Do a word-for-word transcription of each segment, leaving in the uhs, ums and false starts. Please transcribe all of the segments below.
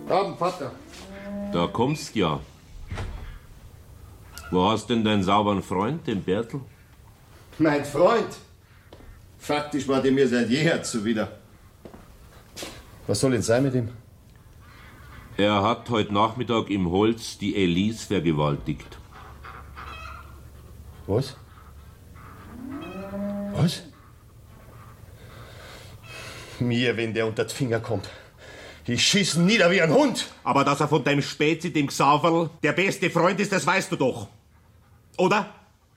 Abend, Vater. Da kommst ja. Wo hast denn deinen sauberen Freund, den Bertel? Mein Freund? Faktisch war der mir seit jeher zuwider. Was soll denn sein mit ihm? Er hat heute Nachmittag im Holz die Elise vergewaltigt. Was? Was? Mir, wenn der unter die Finger kommt. Ich schieß ihn nieder wie ein Hund. Aber dass er von deinem Spezi, dem Xaverl, der beste Freund ist, das weißt du doch. Oder?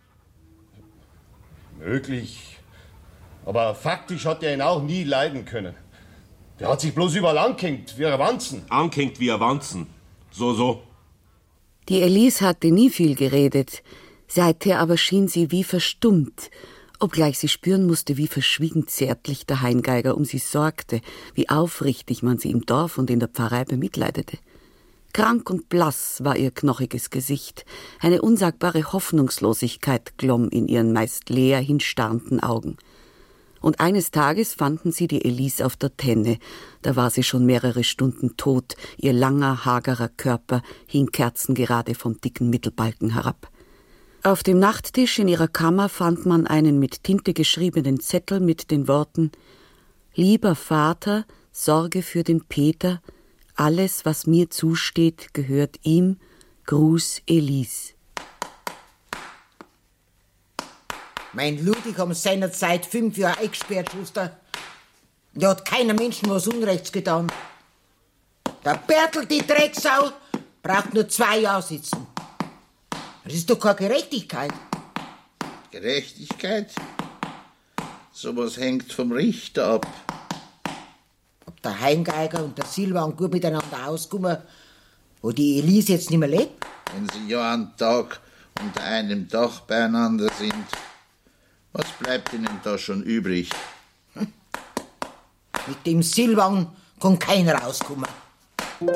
Möglich. Aber faktisch hat er ihn auch nie leiden können. Der hat sich bloß überall angehängt, wie ein Wanzen. Angehängt wie ein Wanzen. So, so. Die Elise hatte nie viel geredet. Seither aber schien sie wie verstummt, obgleich sie spüren musste, wie verschwiegen zärtlich der Heingeiger um sie sorgte, wie aufrichtig man sie im Dorf und in der Pfarrei bemitleidete. Krank und blass war ihr knochiges Gesicht, eine unsagbare Hoffnungslosigkeit glomm in ihren meist leer hinstarrenden Augen. Und eines Tages fanden sie die Elise auf der Tenne, da war sie schon mehrere Stunden tot, ihr langer, hagerer Körper hing kerzengerade vom dicken Mittelbalken herab. Auf dem Nachttisch in ihrer Kammer fand man einen mit Tinte geschriebenen Zettel mit den Worten: »Lieber Vater, sorge für den Peter, alles, was mir zusteht, gehört ihm, Gruß Elise.« Mein Ludwig haben seinerzeit fünf Jahre eingesperrt, Schuster. Da hat keiner Menschen was Unrechts getan. Der Bertel, die Drecksau, braucht nur zwei Jahre sitzen. Das ist doch keine Gerechtigkeit. Gerechtigkeit? Sowas hängt vom Richter ab. Ob der Heingeiger und der Silvan gut miteinander auskommen, wo die Elise jetzt nicht mehr lebt? Wenn sie ja einen Tag unter einem Dach beieinander sind, was bleibt ihnen da schon übrig? Mit dem Silvan kann keiner rauskommen.